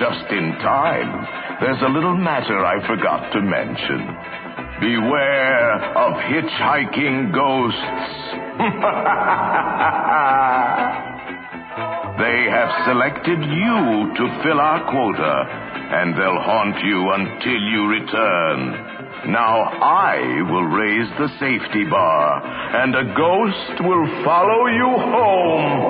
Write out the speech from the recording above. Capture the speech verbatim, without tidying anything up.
just in time. There's a little matter I forgot to mention. Beware of hitchhiking ghosts. They have selected you to fill our quota, and they'll haunt you until you return. Now I will raise the safety bar, and a ghost will follow you home.